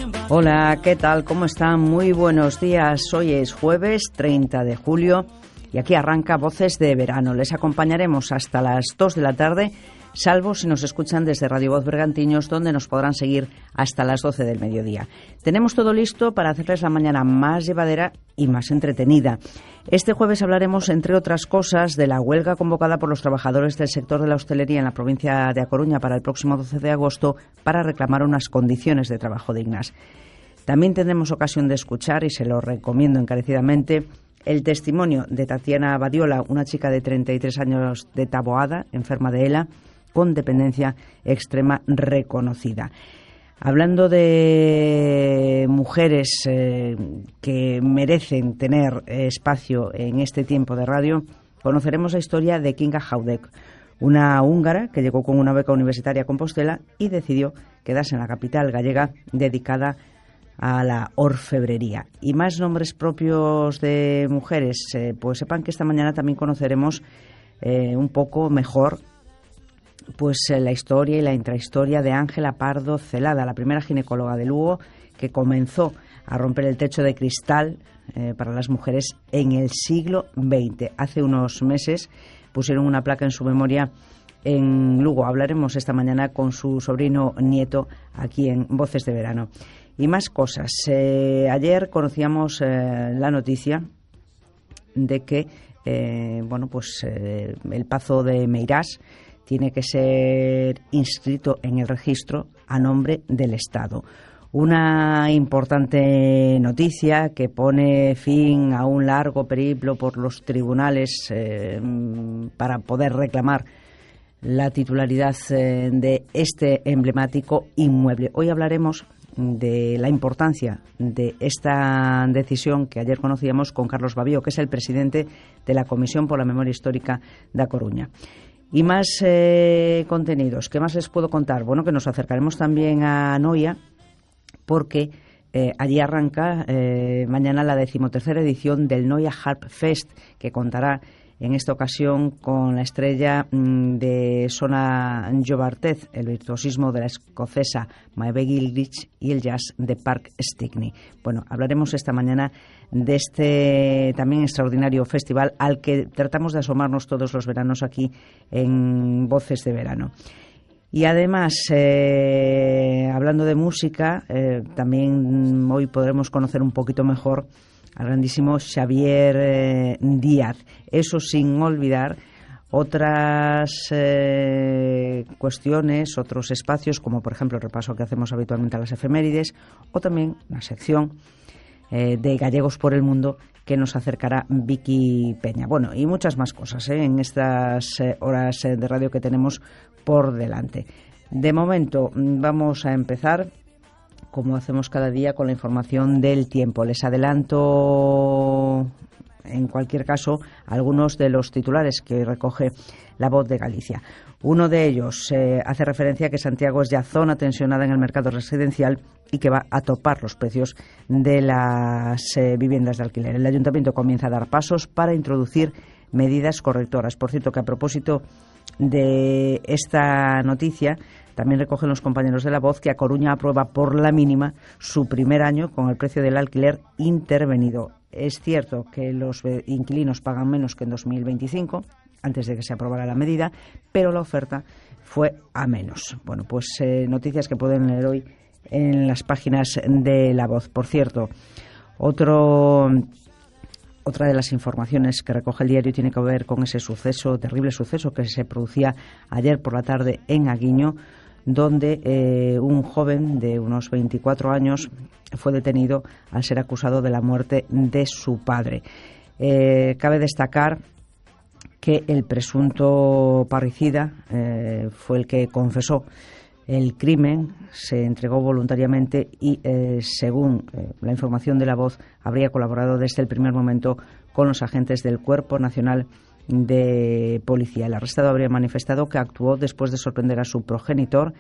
Hola, ¿qué tal? ¿Cómo están? Muy buenos días. Hoy es jueves 30 de julio y aquí arranca Voces de Verano. Les acompañaremos hasta las 2 de la tarde, salvo si nos escuchan desde Radio Voz Bergantiños, donde nos podrán seguir hasta las 12 del mediodía. Tenemos todo listo para hacerles la mañana más llevadera y más entretenida. Este jueves hablaremos, entre otras cosas, de la huelga convocada por los trabajadores del sector de la hostelería en la provincia de A Coruña para el próximo 12 de agosto para reclamar unas condiciones de trabajo dignas. También tendremos ocasión de escuchar, y se lo recomiendo encarecidamente, el testimonio de Tatiana Badiola, una chica de 33 años de Taboada, enferma de ELA, con dependencia extrema reconocida. Hablando de mujeres que merecen tener espacio en este tiempo de radio, conoceremos la historia de Kinga Haudek, una húngara que llegó con una beca universitaria a Compostela y decidió quedarse en la capital gallega dedicada a la orfebrería. Y más nombres propios de mujeres, pues sepan que esta mañana también conoceremos un poco mejor la historia y la intrahistoria de Ángela Pardo Celada, la primera ginecóloga de Lugo que comenzó a romper el techo de cristal para las mujeres en el siglo XX. Hace unos meses pusieron una placa en su memoria en Lugo. Hablaremos esta mañana con su sobrino nieto aquí en Voces de Verano. Y más cosas. Ayer conocíamos la noticia de que el Pazo de Meirás tiene que ser inscrito en el registro a nombre del Estado. Una importante noticia que pone fin a un largo periplo por los tribunales para poder reclamar la titularidad de este emblemático inmueble. Hoy hablaremos de la importancia de esta decisión que ayer conocíamos con Carlos Babío, que es el presidente de la Comisión por la Memoria Histórica de A Coruña. Y más contenidos. ¿Qué más les puedo contar? Bueno, que nos acercaremos también a Noia, porque allí arranca mañana la 13ª edición del Noia Harp Fest, que contará en esta ocasión con la estrella de Sona Jobartez, el virtuosismo de la escocesa Maeve Gilchrist y el jazz de Park Stickney. Bueno, hablaremos esta mañana de este también extraordinario festival al que tratamos de asomarnos todos los veranos aquí en Voces de Verano. Y además, hablando de música, también hoy podremos conocer un poquito mejor al grandísimo Xavier Díaz. Eso sin olvidar otras cuestiones, otros espacios, como por ejemplo el repaso que hacemos habitualmente a las efemérides, o también una sección de Gallegos por el Mundo que nos acercará Vicky Peña. Bueno, y muchas más cosas en estas horas de radio que tenemos por delante. De momento vamos a empezar, como hacemos cada día, con la información del tiempo. Les adelanto, en cualquier caso, algunos de los titulares que recoge La Voz de Galicia. Uno de ellos hace referencia a que Santiago es ya zona tensionada en el mercado residencial y que va a topar los precios de las viviendas de alquiler. El Ayuntamiento comienza a dar pasos para introducir medidas correctoras. Por cierto, que a propósito de esta noticia, también recogen los compañeros de La Voz que A Coruña aprueba por la mínima su primer año con el precio del alquiler intervenido. Es cierto que los inquilinos pagan menos que en 2025, antes de que se aprobara la medida, pero la oferta fue a menos. Bueno, pues noticias que pueden leer hoy en las páginas de La Voz. Por cierto, otra de las informaciones que recoge el diario tiene que ver con ese terrible suceso que se producía ayer por la tarde en Aguiño, donde un joven de unos 24 años fue detenido al ser acusado de la muerte de su padre. Cabe destacar que el presunto parricida fue el que confesó el crimen, se entregó voluntariamente y, según la información de La Voz, habría colaborado desde el primer momento con los agentes del Cuerpo Nacional de Policía. El arrestado habría manifestado que actuó después de sorprender a su progenitor